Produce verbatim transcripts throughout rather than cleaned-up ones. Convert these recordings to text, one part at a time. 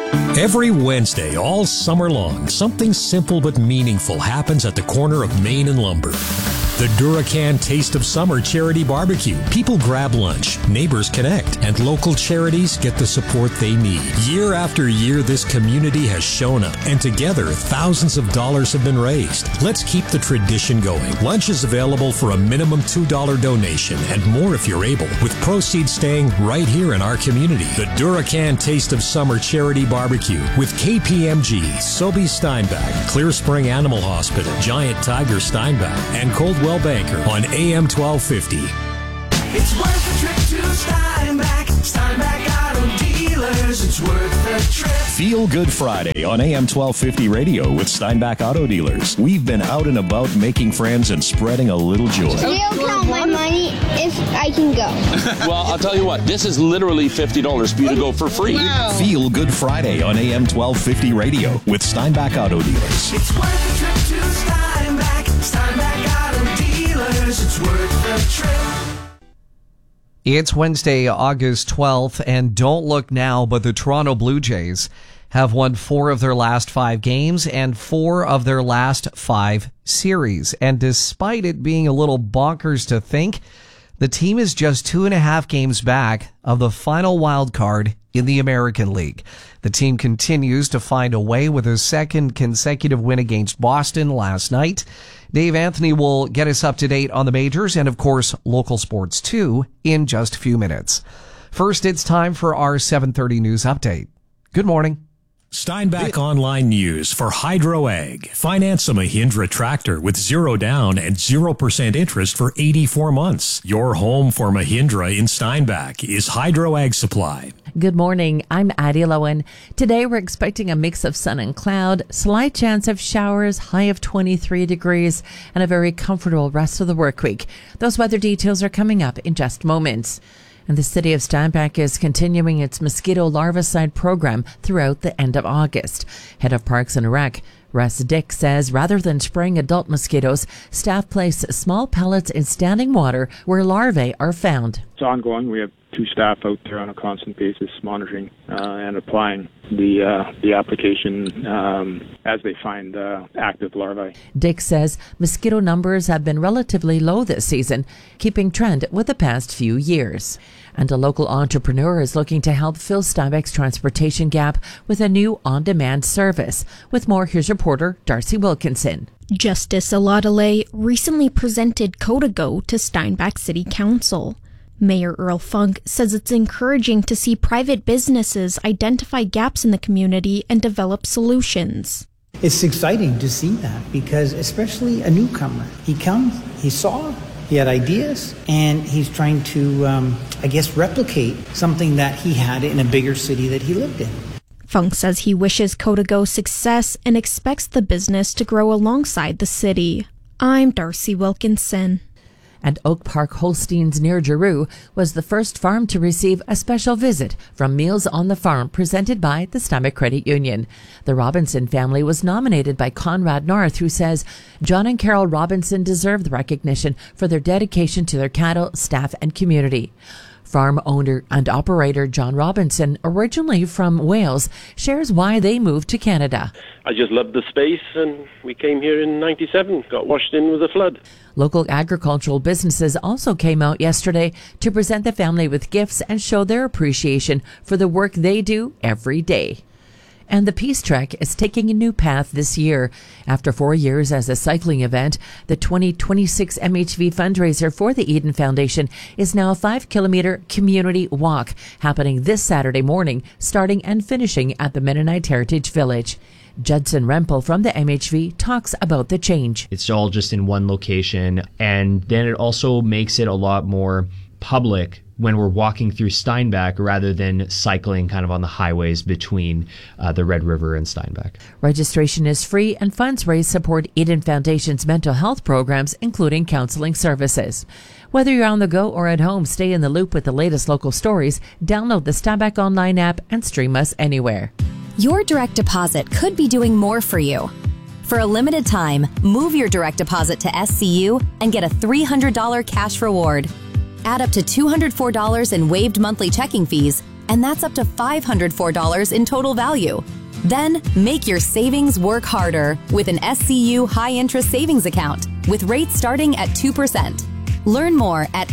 Every Wednesday, all summer long, something simple but meaningful happens at the corner of Main and Lumber. The Duracan Taste of Summer Charity Barbecue. People grab lunch, neighbors connect, and local charities get the support they need. Year after year, this community has shown up, and together, thousands of dollars have been raised. Let's keep the tradition going. Lunch is available for a minimum two dollars donation, and more if you're able, with proceeds staying right here in our community. The Duracan Taste of Summer Charity Barbecue with K P M G, Sobey Steinbach, Clear Spring Animal Hospital, Giant Tiger Steinbach, and Coldwell Banker on A M twelve fifty. It's worth the trip to Steinbach. Steinbach Auto Dealers. It's worth the trip. Feel Good Friday on A M twelve fifty radio with Steinbach Auto Dealers. We've been out and about making friends and spreading a little joy. They'll count my money if I can go. Well, I'll tell you what, this is literally fifty dollars for you to go for free. Wow. Feel Good Friday on A M twelve fifty radio with Steinbach Auto Dealers. It's worth the trip to Steinbach. Steinbach Auto Dealers. It's worth the trip. It's Wednesday, August twelfth, and don't look now, but the Toronto Blue Jays have won four of their last five games and four of their last five series. And despite it being a little bonkers to think, the team is just two and a half games back of the final wild card in the American League. The team continues to find a way with a second consecutive win against Boston last night. Dave Anthony will get us up to date on the majors and, of course, local sports too in just a few minutes. First, it's time for our seven thirty news update. Good morning. Steinbach Online News for Hydro Ag. Finance a Mahindra tractor with zero down and zero percent interest for eighty-four months. Your home for Mahindra in Steinbach is Hydro Ag Supply. Good morning. I'm Addie Lowen. Today we're expecting a mix of sun and cloud, slight chance of showers, high of twenty-three degrees, and a very comfortable rest of the work week. Those weather details are coming up in just moments. And the city of Steinbach is continuing its mosquito larvicide program throughout the end of August. Head of Parks and Rec, Russ Dick, says rather than spraying adult mosquitoes, staff place small pellets in standing water where larvae are found. It's ongoing. We have two staff out there on a constant basis monitoring uh, and applying the uh, the application um, as they find uh, active larvae. Dick says mosquito numbers have been relatively low this season, keeping trend with the past few years. And a local entrepreneur is looking to help fill Steinbach's transportation gap with a new on-demand service. With more, here's reporter Darcy Wilkinson. Justice Aladale recently presented Codago to Steinbach City Council. Mayor Earl Funk says it's encouraging to see private businesses identify gaps in the community and develop solutions. It's exciting to see that because especially a newcomer, he comes, he saw, he had ideas, and he's trying to, um, I guess, replicate something that he had in a bigger city that he lived in. Funk says he wishes Codago success and expects the business to grow alongside the city. I'm Darcy Wilkinson. And Oak Park Holsteins near Giroux was the first farm to receive a special visit from Meals on the Farm presented by the Steinbach Credit Union. The Robinson family was nominated by Conrad North, who says John and Carol Robinson deserve the recognition for their dedication to their cattle, staff, and community. Farm owner and operator John Robinson, originally from Wales, shares why they moved to Canada. I just loved the space, and we came here in ninety-seven, got washed in with a flood. Local agricultural businesses also came out yesterday to present the family with gifts and show their appreciation for the work they do every day. And the Peace Trek is taking a new path this year. After four years as a cycling event, the twenty twenty-six M H V fundraiser for the Eden Foundation is now a five-kilometer community walk happening this Saturday morning, starting and finishing at the Mennonite Heritage Village. Judson Rempel from the M H V talks about the change. It's all just in one location, and then it also makes it a lot more public when we're walking through Steinbach rather than cycling kind of on the highways between uh, the Red River and Steinbach. Registration is free and funds raised support Eden Foundation's mental health programs, including counseling services. Whether you're on the go or at home, stay in the loop with the latest local stories. Download the Steinbach Online app and stream us anywhere. Your direct deposit could be doing more for you. For a limited time, move your direct deposit to S C U and get a three hundred dollars cash reward. Add up to two hundred four dollars in waived monthly checking fees and that's up to five hundred four dollars in total value. Then, make your savings work harder with an S C U high-interest savings account with rates starting at two percent. Learn more at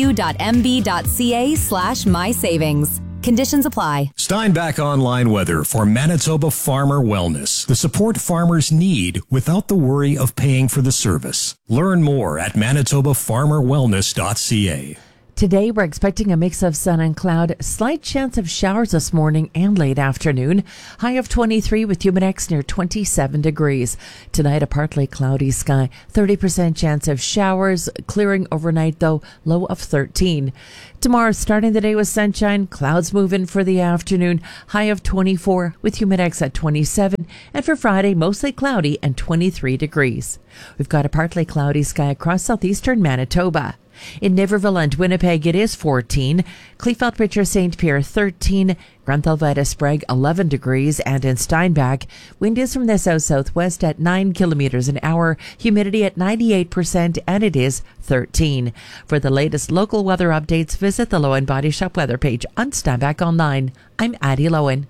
scu.mb.ca slash mysavings. Conditions apply. Steinbach Online Weather for Manitoba Farmer Wellness. The support farmers need without the worry of paying for the service. Learn more at manitoba farmer wellness dot c a. Today, we're expecting a mix of sun and cloud, slight chance of showers this morning and late afternoon. High of twenty-three with Humidex near twenty-seven degrees. Tonight, a partly cloudy sky, thirty percent chance of showers, clearing overnight though, low of thirteen. Tomorrow, starting the day with sunshine, clouds move in for the afternoon, high of twenty-four with Humidex at twenty-seven. And for Friday, mostly cloudy and twenty-three degrees. We've got a partly cloudy sky across southeastern Manitoba. In Niverville and Winnipeg, it is fourteen. Kleefeld, Richard, Saint Pierre, thirteen. Granthal, Sprague, eleven degrees. And in Steinbach, wind is from the south-southwest at nine kilometers an hour. Humidity at ninety-eight percent, and it is thirteen. For the latest local weather updates, visit the Lowen Body Shop weather page on Steinbach Online. I'm Addie Lowen.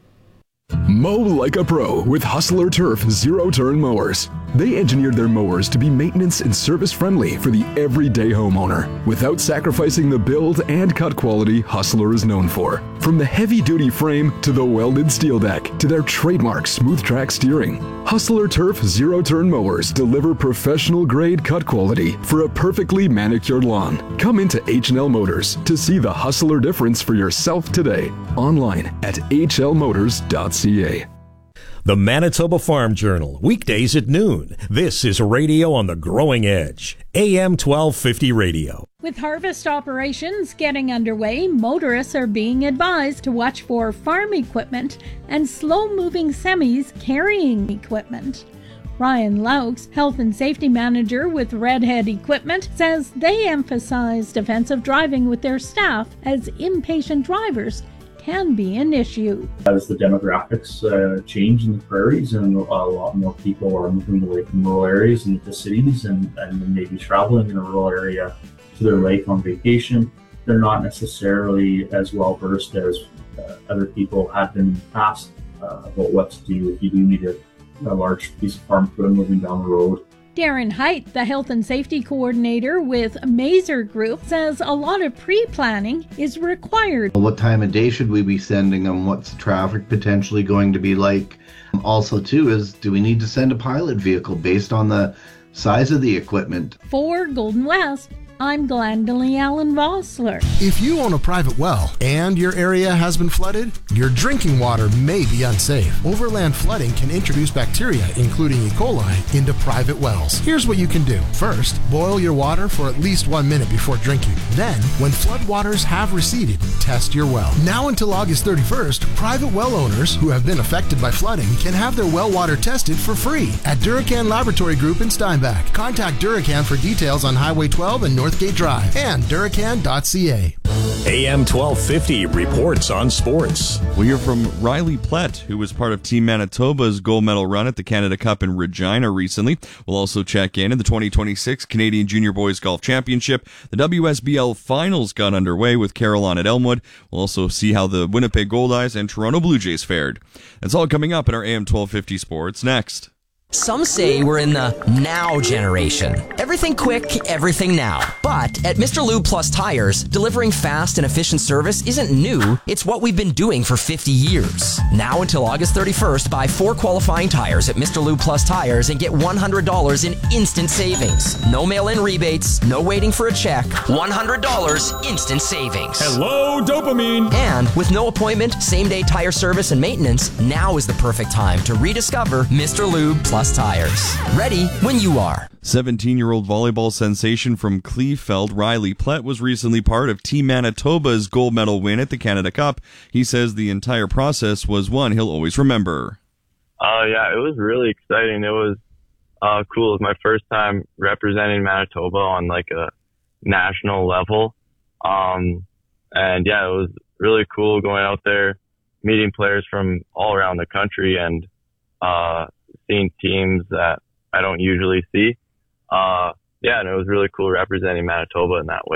Mow like a pro with Hustler Turf zero-turn mowers. They engineered their mowers to be maintenance and service friendly for the everyday homeowner without sacrificing the build and cut quality Hustler is known for. From the heavy-duty frame to the welded steel deck to their trademark smooth track steering, Hustler Turf zero-turn mowers deliver professional-grade cut quality for a perfectly manicured lawn. Come into H and L Motors to see the Hustler difference for yourself today. Online at h l motors dot c a. The Manitoba Farm Journal, weekdays at noon. This is radio on the growing edge. A M twelve fifty radio. With harvest operations getting underway, motorists are being advised to watch for farm equipment and slow-moving semis carrying equipment. Ryan Laux, Health and Safety Manager with Redhead Equipment, says they emphasize defensive driving with their staff as impatient drivers can be an issue. As the demographics uh, change in the prairies and a lot more people are moving away from rural areas into cities and, and maybe traveling in a rural area to their lake on vacation, they're not necessarily as well versed as uh, other people have been in the past uh, about what to do if you do need a, a large piece of farm equipment moving down the road. Darren Height, the Health and Safety Coordinator with Mazer Group, says a lot of pre-planning is required. What time of day should we be sending them? What's the traffic potentially going to be like? Also, too, is do we need to send a pilot vehicle based on the size of the equipment? For Golden West, I'm Glendalee Allen Vossler. If you own a private well and your area has been flooded, your drinking water may be unsafe. Overland flooding can introduce bacteria, including E. coli, into private wells. Here's what you can do. First, boil your water for at least one minute before drinking. Then, when floodwaters have receded, test your well. Now until August thirty-first, private well owners who have been affected by flooding can have their well water tested for free at Duracan Laboratory Group in Steinbach. Contact Duracan for details on Highway twelve and Northgate Drive and duracan dot c a. A M twelve fifty reports on sports. We hear from Riley Plett, who was part of Team Manitoba's gold medal run at the Canada Cup in Regina recently. We'll also check in in the twenty twenty-six Canadian Junior Boys Golf Championship. The W S B L Finals got underway with Carillon at Elmwood. We'll also see how the Winnipeg Goldeyes and Toronto Blue Jays fared. That's all coming up in our A M twelve fifty Sports next. Some say we're in the now generation. Everything quick, everything now. But at Mister Lube Plus Tires, delivering fast and efficient service isn't new. It's what we've been doing for fifty years. Now until August thirty-first, buy four qualifying tires at Mister Lube Plus Tires and get one hundred dollars in instant savings. No mail-in rebates, no waiting for a check. one hundred dollars instant savings. Hello, dopamine! And with no appointment, same-day tire service and maintenance, now is the perfect time to rediscover Mister Lube Plus Tires. Ready when you are. seventeen-year-old volleyball sensation from Kleefeld, Riley Plett, was recently part of Team Manitoba's gold medal win at the Canada Cup. He says the entire process was one he'll always remember. Uh, yeah, it was really exciting. It was uh, cool. It was my first time representing Manitoba on like a national level. Um, and yeah, it was really cool going out there, meeting players from all around the country and uh, seeing teams that I don't usually see. Uh, yeah, and it was really cool representing Manitoba in that way.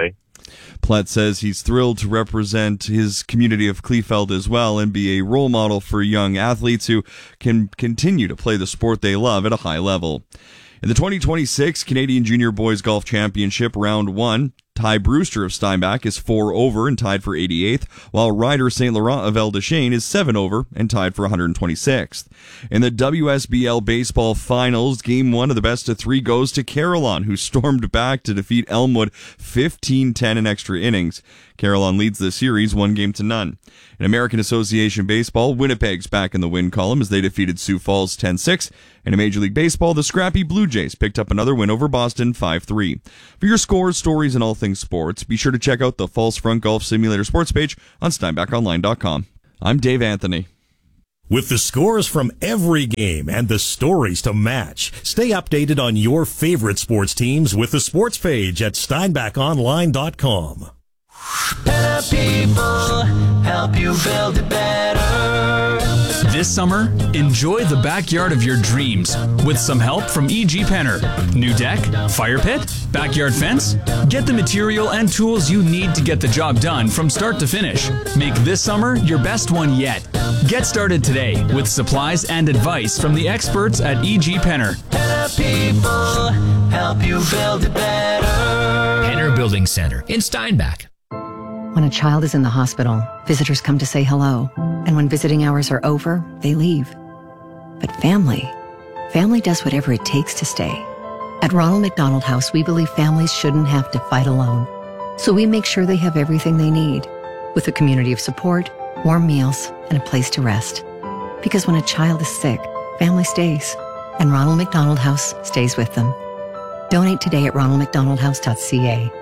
Plett says he's thrilled to represent his community of Kleefeld as well and be a role model for young athletes who can continue to play the sport they love at a high level. In the twenty twenty-six Canadian Junior Boys Golf Championship Round one, Ty Brewster of Steinbach is four over and tied for eighty-eighth, while Ryder Saint Laurent of El Deschênes is seven over and tied for one hundred twenty-sixth. In the W S B L Baseball Finals, Game one of the best of three goes to Carillon, who stormed back to defeat Elmwood fifteen ten in extra innings. Carillon leads the series one game to none. In American Association Baseball, Winnipeg's back in the win column as they defeated Sioux Falls ten six. And in Major League Baseball, the scrappy Blue Jays picked up another win over Boston five three. For your scores, stories, and all things sports, be sure to check out the False Front Golf Simulator sports page on steinbach online dot com. I'm Dave Anthony. With the scores from every game and the stories to match, stay updated on your favorite sports teams with the sports page at steinbach online dot com. Better people help you build it better. This summer, enjoy the backyard of your dreams with some help from E G Penner. New deck, fire pit, backyard fence? Get the material and tools you need to get the job done from start to finish. Make this summer your best one yet. Get started today with supplies and advice from the experts at E G Penner. Better people help you build it better. Penner Building Center in Steinbach. When a child is in the hospital, visitors come to say hello. And when visiting hours are over, they leave. But family, family does whatever it takes to stay. At Ronald McDonald House, we believe families shouldn't have to fight alone. So we make sure they have everything they need, with a community of support, warm meals, and a place to rest. Because when a child is sick, family stays. And Ronald McDonald House stays with them. Donate today at ronald mcdonald house dot c a.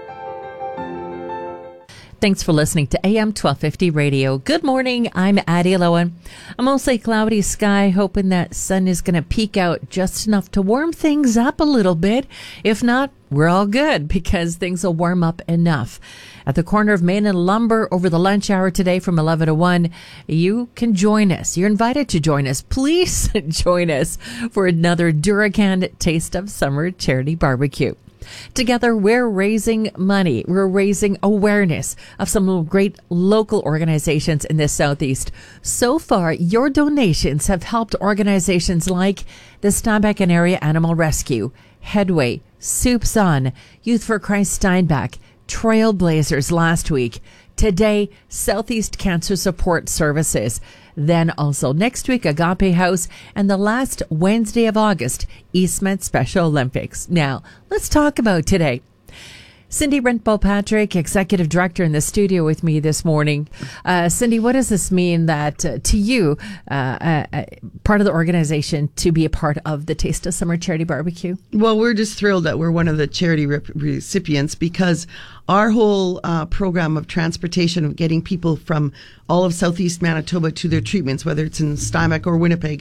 Thanks for listening to A M twelve fifty Radio. Good morning. I'm Addie Lowen. A mostly cloudy sky, hoping that sun is going to peek out just enough to warm things up a little bit. If not, we're all good because things will warm up enough. At the corner of Main and Lumber over the lunch hour today from eleven to one, you can join us. You're invited to join us. Please join us for another Duracan Taste of Summer charity barbecue. Together, we're raising money. We're raising awareness of some great local organizations in the Southeast. So far, your donations have helped organizations like the Steinbach and Area Animal Rescue, Headway, Soup's On, Youth for Christ Steinbach, Trailblazers last week. Today, Southeast Cancer Support Services. Then also next week, Agape House, and the last Wednesday of August, Eastmed Special Olympics. Now, let's talk about today. Cindy Rentbo-Patrick, Executive Director, in the studio with me this morning. Uh, Cindy, what does this mean that uh, to you, uh, uh, uh, part of the organization, to be a part of the Taste of Summer Charity Barbecue? Well, we're just thrilled that we're one of the charity rep- recipients because our whole uh, program of transportation, of getting people from all of Southeast Manitoba to their treatments, whether it's in Steinbach or Winnipeg,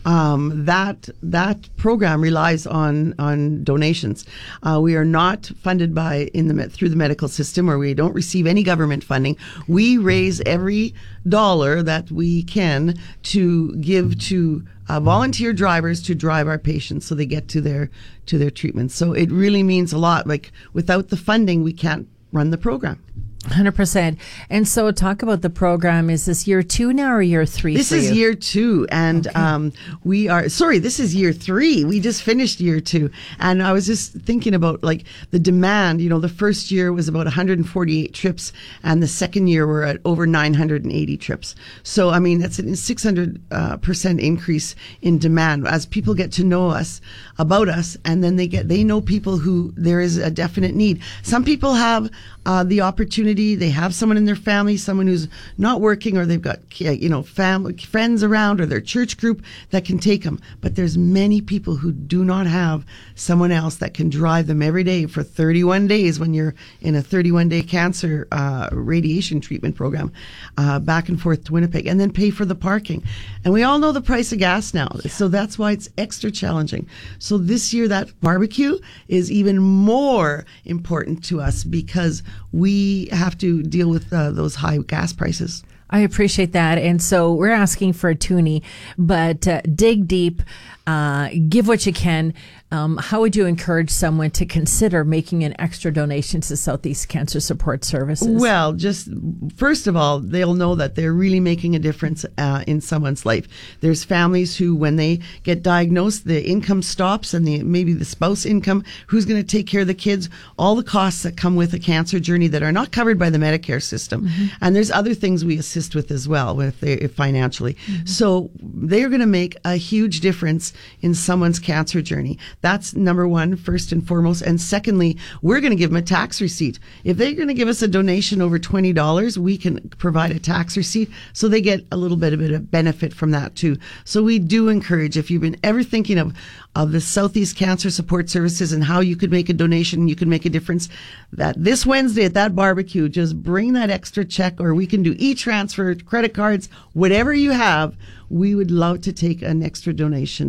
um, that that program relies on on donations. Uh, we are not funded by in the through the medical system, or we don't receive any government funding. We raise every dollar that we can to give to uh, volunteer drivers to drive our patients so they get to their to their treatments. So it really means a lot. Like without the funding, we can't run the program. one hundred percent. And so talk about the program. Is this year two now or year three? This for is you? year two. And Okay. um, we are, sorry, this is year three. We just finished year two. And I was just thinking about like the demand. You know, the first year was about one hundred forty-eight trips. And the second year we're at over nine hundred eighty trips. So, I mean, that's a six hundred percent increase in demand as people get to know us, about us. And then they get, they know people who there is a definite need. Some people have uh, the opportunity. They have someone in their family, someone who's not working, or they've got, you know, family, friends around, or their church group that can take them. But there's many people who do not have someone else that can drive them every day for thirty-one days when you're in a thirty-one day cancer uh, radiation treatment program, uh, back and forth to Winnipeg, and then pay for the parking. And we all know the price of gas now, so that's why it's extra challenging. So this year, that barbecue is even more important to us because we have to deal with uh, those high gas prices. I appreciate that. And so we're asking for a toonie, but uh, dig deep, uh, give what you can. Um, how would you encourage someone to consider making an extra donation to Southeast Cancer Support Services? Well, just first of all, they'll know that they're really making a difference uh, in someone's life. There's families who, when they get diagnosed, the income stops, and the maybe the spouse income, who's going to take care of the kids, all the costs that come with a cancer journey that are not covered by the Medicare system. Mm-hmm. And there's other things we assist with as well, with they, if financially. Mm-hmm. So they're going to make a huge difference in someone's cancer journey. That's number one, first and foremost. And secondly, we're going to give them a tax receipt. If they're going to give us a donation over twenty dollars, we can provide a tax receipt so they get a little bit of a benefit from that too. So we do encourage, if you've been ever thinking of, of the Southeast Cancer Support Services and how you could make a donation, you can make a difference, that this Wednesday at that barbecue, just bring that extra check, or we can do e-transfer, credit cards, whatever you have. We would love to take an extra donation